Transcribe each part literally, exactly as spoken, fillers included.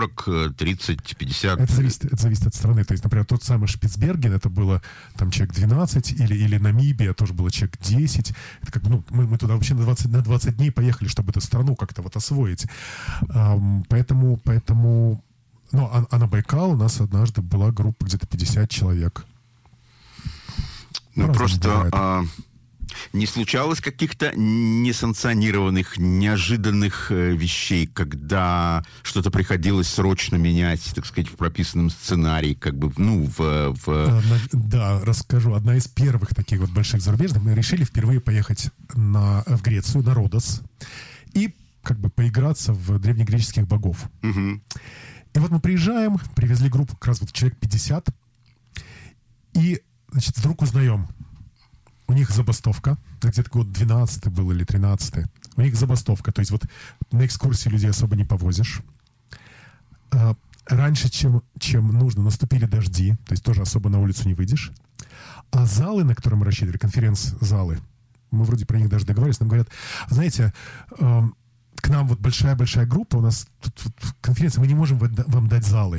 сорок, тридцать, пятьдесят. Это зависит, это зависит от страны. То есть, например, тот самый Шпицберген, это было там человек двенадцать, или, или Намибия тоже было человек десять. Это как бы, ну, мы, мы туда вообще на двадцать, на двадцать дней поехали, чтобы эту страну как-то вот освоить. Um, поэтому, поэтому... Ну, а, а на Байкал у нас однажды была группа где-то пятьдесят человек. Ну, просто а, не случалось каких-то несанкционированных, неожиданных э, вещей, когда что-то приходилось срочно менять, так сказать, в прописанном сценарии, как бы, ну, в... в... Да, расскажу. Одна из первых таких вот больших зарубежных. Мы решили впервые поехать на, в Грецию, на Родос, и как бы поиграться в древнегреческих богов. Угу. И вот мы приезжаем, привезли группу как раз вот человек пятьдесят, и, значит, вдруг узнаем, у них забастовка, где-то год двенадцатый был или тринадцатый, у них забастовка, то есть вот на экскурсии людей особо не повозишь. Раньше, чем, чем нужно, наступили дожди, то есть тоже особо на улицу не выйдешь. А залы, на которые мы рассчитывали, конференц-залы, мы вроде про них даже договорились, нам говорят, знаете, к нам вот большая-большая группа, у нас тут, тут конференция, мы не можем вам дать залы.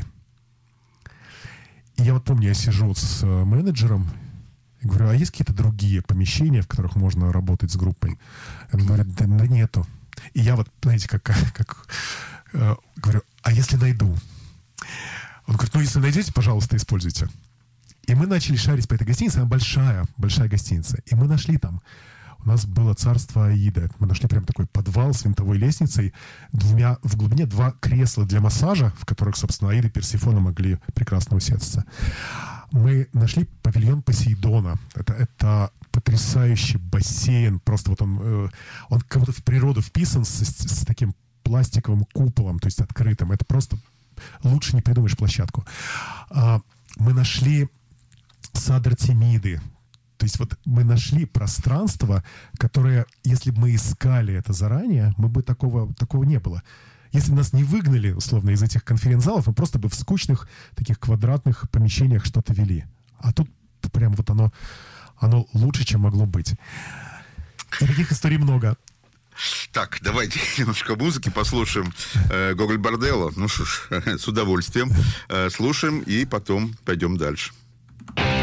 И я вот помню, я сижу вот с менеджером и говорю, а есть какие-то другие помещения, в которых можно работать с группой? Он говорит, да, да нету. И я вот, знаете, как, как э, говорю, а если найду? Он говорит, ну если найдете, пожалуйста, используйте. И мы начали шарить по этой гостинице, она большая, большая гостиница. И мы нашли там, у нас было царство Аида. Мы нашли прям такой подвал с винтовой лестницей, двумя, в глубине два кресла для массажа, в которых, собственно, Аида и Персифона могли прекрасно усесться. Мы нашли павильон Посейдона. Это, это потрясающий бассейн. Просто вот он, э, он как будто в природу вписан с, с, с таким пластиковым куполом, то есть открытым. Это просто лучше не придумаешь площадку. А, мы нашли сад Артемиды. То есть вот мы нашли пространство, которое, если бы мы искали это заранее, мы бы такого, такого не было. Если бы нас не выгнали, условно, из этих конференц-залов, мы просто бы в скучных таких квадратных помещениях что-то вели. А тут прям вот оно, оно лучше, чем могло быть. И таких историй много. Так, давайте немножко музыки послушаем. э, Гоголь Борделло. Ну что ж, с удовольствием. Э, слушаем и потом пойдем дальше.